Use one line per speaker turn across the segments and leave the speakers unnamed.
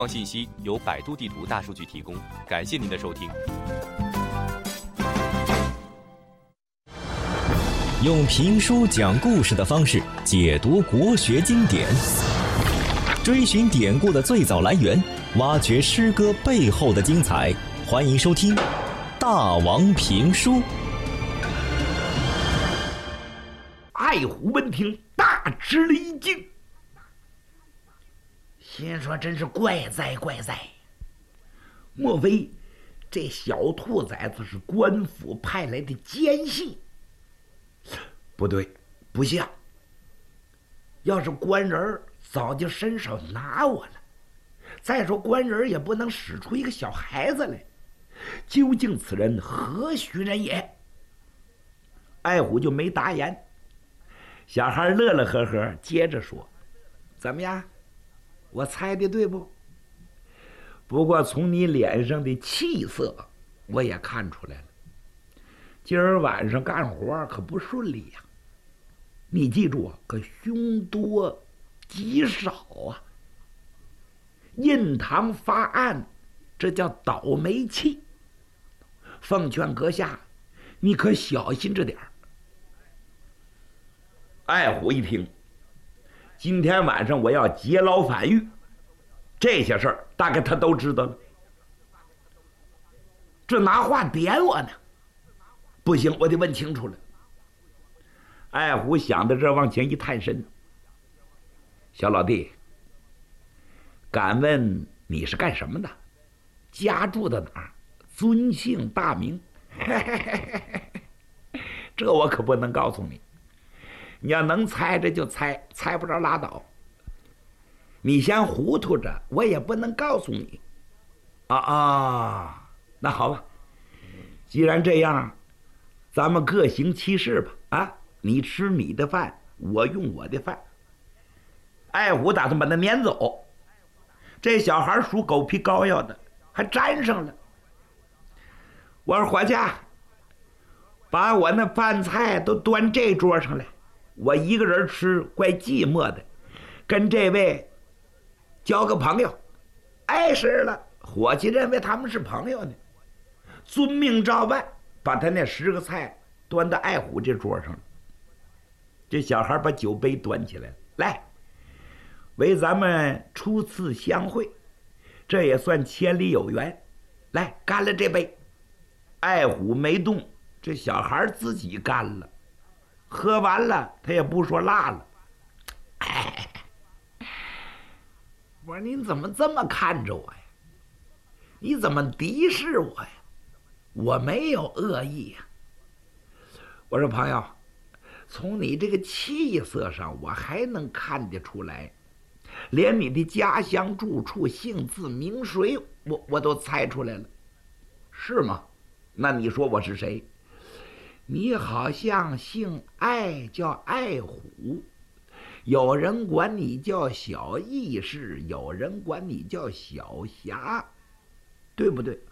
信息由百度地图大数据提供，感谢您的收听。
用评书讲故事的方式解读国学经典，追寻典故的最早来源，挖掘诗歌背后的精彩。欢迎收听《大王评书》。
爱虎闻听，大吃了一惊，心说真是怪哉怪哉，莫非这小兔崽子是官府派来的奸细？不对，不像。要是官人早就伸手拿我了。再说官人也不能使出一个小孩子来，究竟此人何许人也？爱虎就没答言。小孩乐乐呵呵，接着说：“怎么样？我猜的对不？不过从你脸上的气色，我也看出来了。今儿晚上干活可不顺利呀。你记住啊，可凶多吉少啊。印堂发暗，这叫倒霉气。奉劝阁下，你可小心着点儿。”爱虎一听，今天晚上我要劫牢反狱，这些事儿大概他都知道了。这拿话点我呢？不行，我得问清楚了。爱虎想到这，往前一探身：“小老弟，敢问你是干什么的？家住的哪儿？尊姓大名？”这我可不能告诉你。你要能猜着就猜，猜不着拉倒。你先糊涂着，我也不能告诉你。那好吧，既然这样，咱们各行其事吧。你吃你的饭，我用我的饭。爱虎打算把他撵走，这小孩属狗皮膏药的，还粘上了。我说伙计，把我那饭菜都端这桌上来。我一个人吃怪寂寞的，跟这位交个朋友。是了，伙计认为他们是朋友呢，遵命照办，把他那10个菜端到爱虎这桌上了。这小孩把酒杯端起来了，来，为咱们初次相会，这也算千里有缘，来干了这杯。爱虎没动，这小孩自己干了。喝完了，他也不说辣了。我说您怎么这么看着我呀？你怎么敌视我呀？我没有恶意呀。我说朋友，从你这个气色上，我还能看得出来，连你的家乡住处、姓字名谁，我都猜出来了，是吗？那你说我是谁？你好像姓爱，叫爱虎，有人管你叫小义士，有人管你叫小侠，对不对？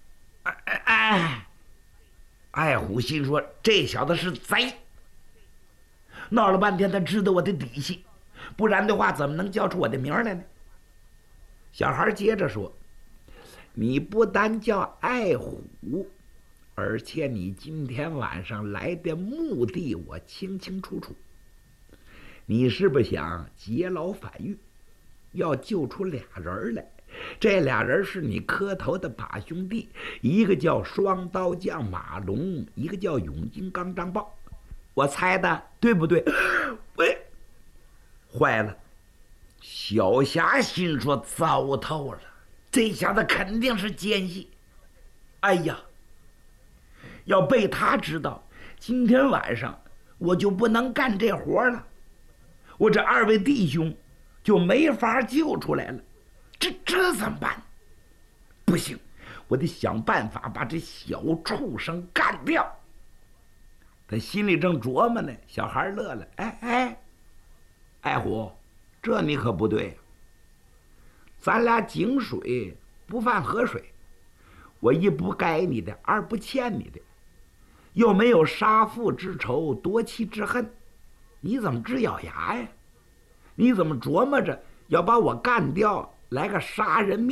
爱虎心说，这小子是贼。闹了半天，他知道我的底细，不然的话怎么能叫出我的名来呢？小孩接着说：“你不单叫爱虎，而且你今天晚上来的目的我清清楚楚。你是不是想劫牢反狱，要救出俩人来？这俩人是你磕头的把兄弟，一个叫双刀将马龙，一个叫永金刚张豹。我猜的对不对？”喂，坏了！小侠心说，糟透了，这小子肯定是奸细。哎呀，要被他知道，今天晚上我就不能干这活了，我这2位弟兄就没法救出来了。这怎么办？不行，我得想办法把这小畜生干掉。他心里正琢磨呢，小孩乐了：“爱虎，这你可不对，咱俩井水不犯河水，我一不该你的，二不欠你的，又没有杀父之仇夺妻之恨，你怎么直咬牙呀？你怎么琢磨着要把我干掉来个杀人